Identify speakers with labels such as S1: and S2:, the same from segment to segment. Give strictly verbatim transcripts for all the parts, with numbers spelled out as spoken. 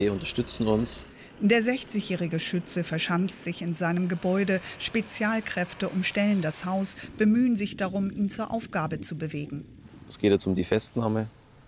S1: Die unterstützen uns.
S2: Der sechzigjährige Schütze verschanzt sich in seinem Gebäude. Spezialkräfte umstellen das Haus, bemühen sich darum, ihn zur Aufgabe zu bewegen.
S1: Es geht jetzt um die Festnahme.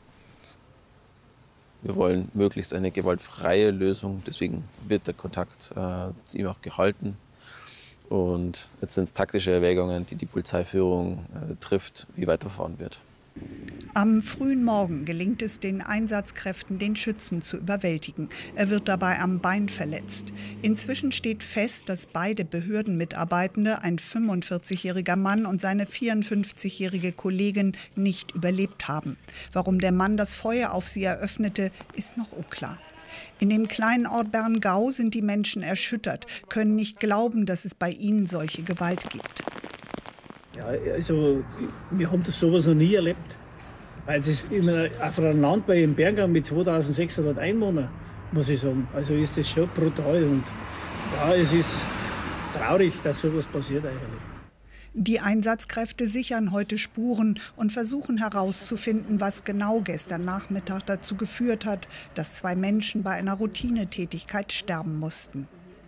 S1: Wir wollen möglichst eine gewaltfreie Lösung, deswegen wird der Kontakt äh, zu ihm auch gehalten. Und jetzt sind es taktische Erwägungen, die die Polizeiführung äh, trifft, wie weiterfahren wird.
S2: Am frühen Morgen gelingt es den Einsatzkräften, den Schützen zu überwältigen. Er wird dabei am Bein verletzt. Inzwischen steht fest, dass beide Behördenmitarbeitende, ein fünfundvierzigjähriger Mann und seine vierundfünfzigjährige Kollegin, nicht überlebt haben. Warum der Mann das Feuer auf sie eröffnete, ist noch unklar. In dem kleinen Ort Berngau sind die Menschen erschüttert, können nicht glauben, dass es bei ihnen solche Gewalt gibt.
S3: Ja, also wir haben das sowas noch nie erlebt. Weil es ist in einer, auf einem Land bei im Berngau mit zweitausendsechshundert Einwohnern, muss ich sagen. Also ist das schon brutal. Und ja, es ist traurig, dass sowas passiert eigentlich.
S2: Die Einsatzkräfte sichern heute Spuren und versuchen herauszufinden, was genau gestern Nachmittag dazu geführt hat, dass zwei Menschen bei einer Routinetätigkeit sterben mussten.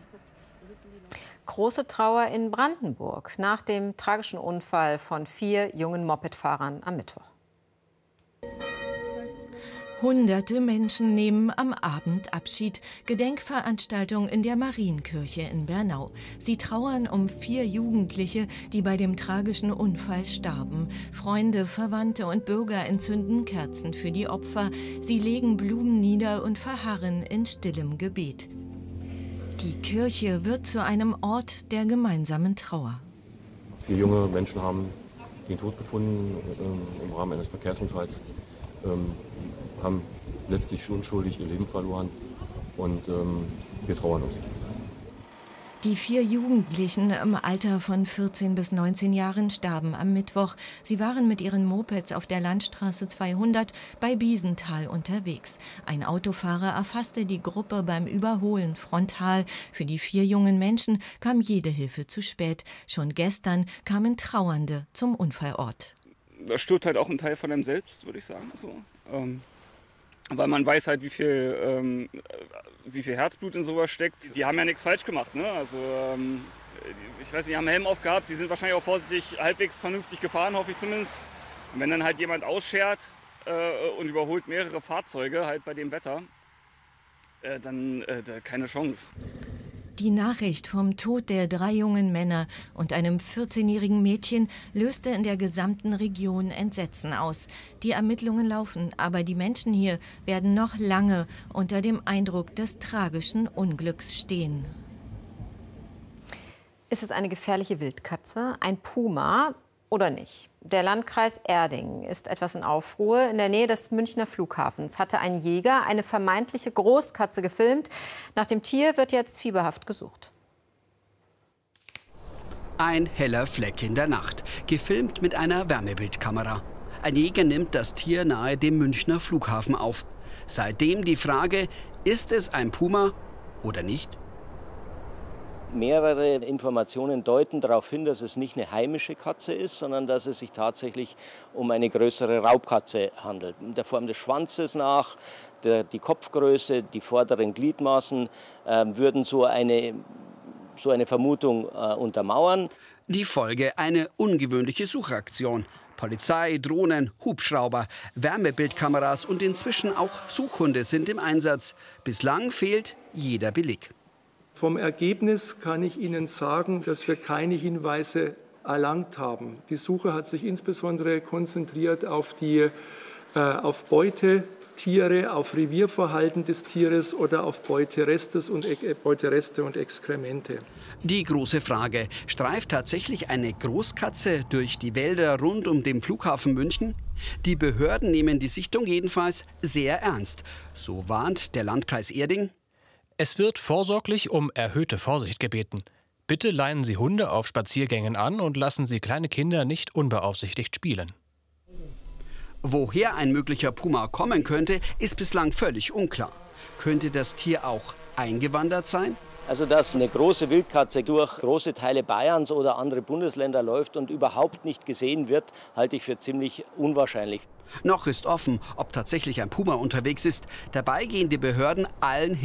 S4: Große Trauer in Brandenburg nach dem tragischen Unfall von vier jungen Mopedfahrern am Mittwoch.
S5: Hunderte Menschen nehmen am Abend Abschied. Gedenkveranstaltung in der Marienkirche in Bernau. Sie trauern um vier Jugendliche, die bei dem tragischen Unfall starben. Freunde, Verwandte und Bürger entzünden Kerzen für die Opfer. Sie legen Blumen nieder und verharren in stillem Gebet. Die Kirche wird zu einem Ort der gemeinsamen Trauer.
S6: Vier junge Menschen haben den Tod gefunden äh, im Rahmen eines Verkehrsunfalls, ähm, haben letztlich unschuldig ihr Leben verloren und ähm, wir trauern um sie.
S5: Die vier Jugendlichen im Alter von vierzehn bis neunzehn Jahren starben am Mittwoch. Sie waren mit ihren Mopeds auf der Landstraße zweihundert bei Biesenthal unterwegs. Ein Autofahrer erfasste die Gruppe beim Überholen frontal. Für die vier jungen Menschen kam jede Hilfe zu spät. Schon gestern kamen Trauernde zum Unfallort.
S7: Da stirbt halt auch ein Teil von einem selbst, würde ich sagen. So. Ähm, weil man weiß halt, wie viel, ähm, wie viel Herzblut in sowas steckt. Die haben ja nichts falsch gemacht. Ne? Also, ähm, ich weiß nicht, die haben einen Helm aufgehabt, die sind wahrscheinlich auch vorsichtig, halbwegs vernünftig gefahren, hoffe ich zumindest. Und wenn dann halt jemand ausschert äh, und überholt mehrere Fahrzeuge, halt bei dem Wetter, äh, dann äh, keine Chance.
S5: Die Nachricht vom Tod der drei jungen Männer und einem vierzehnjährigen Mädchen löste in der gesamten Region Entsetzen aus. Die Ermittlungen laufen, aber die Menschen hier werden noch lange unter dem Eindruck des tragischen Unglücks stehen.
S4: Ist es eine gefährliche Wildkatze, ein Puma oder nicht? Der Landkreis Erding ist etwas in Aufruhr. In der Nähe des Münchner Flughafens hatte ein Jäger eine vermeintliche Großkatze gefilmt. Nach dem Tier wird jetzt fieberhaft gesucht.
S8: Ein heller Fleck in der Nacht, gefilmt mit einer Wärmebildkamera. Ein Jäger nimmt das Tier nahe dem Münchner Flughafen auf. Seitdem die Frage, ist es ein Puma oder nicht?
S9: Mehrere Informationen deuten darauf hin, dass es nicht eine heimische Katze ist, sondern dass es sich tatsächlich um eine größere Raubkatze handelt. In der Form des Schwanzes nach, der, die Kopfgröße, die vorderen Gliedmaßen äh, würden so eine, so eine Vermutung äh, untermauern.
S8: Die Folge: eine ungewöhnliche Suchaktion. Polizei, Drohnen, Hubschrauber, Wärmebildkameras und inzwischen auch Suchhunde sind im Einsatz. Bislang fehlt jeder Beleg.
S10: Vom Ergebnis kann ich Ihnen sagen, dass wir keine Hinweise erlangt haben. Die Suche hat sich insbesondere konzentriert auf, die, äh, auf Beutetiere, auf Revierverhalten des Tieres oder auf Beuterestes und, äh, Beutereste und Exkremente.
S8: Die große Frage: Streift tatsächlich eine Großkatze durch die Wälder rund um den Flughafen München? Die Behörden nehmen die Sichtung jedenfalls sehr ernst. So warnt der Landkreis Erding.
S11: Es wird vorsorglich um erhöhte Vorsicht gebeten. Bitte leinen Sie Hunde auf Spaziergängen an und lassen Sie kleine Kinder nicht unbeaufsichtigt spielen.
S8: Woher ein möglicher Puma kommen könnte, ist bislang völlig unklar. Könnte das Tier auch eingewandert sein?
S9: Also dass eine große Wildkatze durch große Teile Bayerns oder andere Bundesländer läuft und überhaupt nicht gesehen wird, halte ich für ziemlich unwahrscheinlich.
S8: Noch ist offen, ob tatsächlich ein Puma unterwegs ist. Dabei gehen die Behörden allen